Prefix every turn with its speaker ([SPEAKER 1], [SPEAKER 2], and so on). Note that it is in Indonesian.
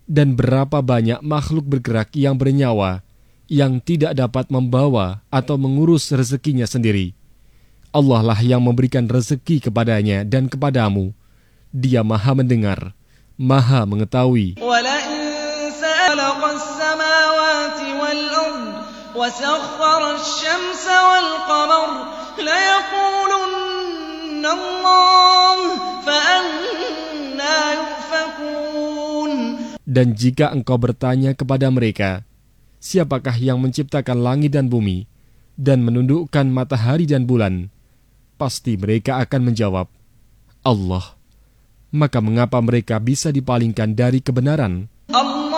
[SPEAKER 1] Dan berapa banyak makhluk bergerak yang bernyawa, yang tidak dapat membawa atau mengurus rezekinya sendiri. Allah lah yang memberikan rezeki kepadanya dan kepadamu. Dia maha mendengar, maha mengetahui. Dan jika engkau bertanya kepada mereka, siapakah yang menciptakan langit dan bumi, dan menundukkan matahari dan bulan? Pasti mereka akan menjawab, Allah. Maka mengapa mereka bisa dipalingkan dari kebenaran?